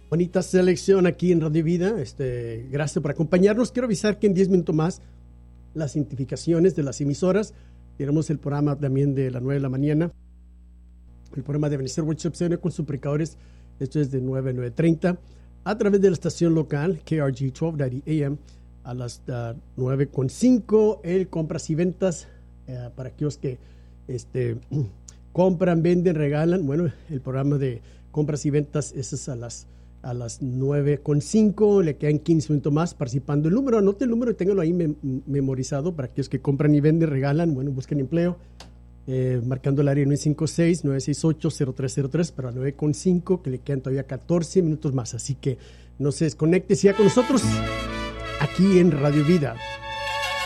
Bonita selección aquí en Radio Vida. Gracias por acompañarnos. Quiero avisar que en 10 minutos más las identificaciones de las emisoras. Tenemos el programa también de las 9 de la mañana. El programa de Ebenezer Worship Center con sus predicadores. Esto es de 9 a 9:30. A través de la estación local, KRG 1290 AM, a las 9:05. El compras y ventas para aquellos que compran, venden, regalan. Bueno, el programa de compras y ventas es a las 9:05, le quedan 15 minutos más participando. El número, anote el número y téngalo ahí memorizado para aquellos que compran y venden, regalan, bueno, busquen empleo, marcando el área 956-968-0303 para 9:05, que le quedan todavía 14 minutos más. Así que no se desconecte, siga con nosotros aquí en Radio Vida.